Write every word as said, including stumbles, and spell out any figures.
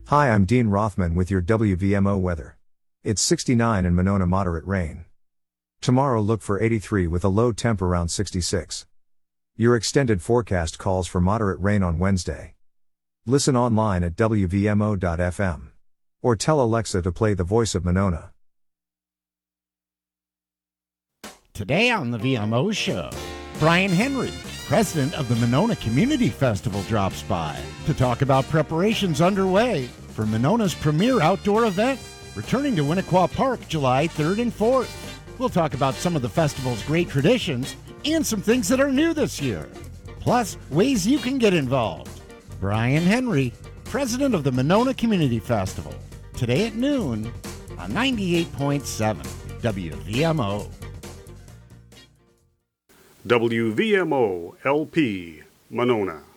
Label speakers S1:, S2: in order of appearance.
S1: Hi, I'm Dean Rothman with your W V M O weather. It's sixty-nine in Monona, moderate rain. Tomorrow look for eighty-three with a low temp around sixty-six. Your extended forecast calls for moderate rain on Wednesday. Listen online at W V M O dot F M. Or tell Alexa to play The Voice of Monona.
S2: Today on the V M O Show, Brian Henry, president of the Monona Community Festival, drops by to talk about preparations underway for Monona's premier outdoor event, returning to Winnequa Park July third and fourth. We'll talk about some of the festival's great traditions and some things that are new this year, plus ways you can get involved. Brian Henry, president of the Monona Community Festival, today at noon on ninety-eight point seven W V M O.
S3: W V M O L P, Monona.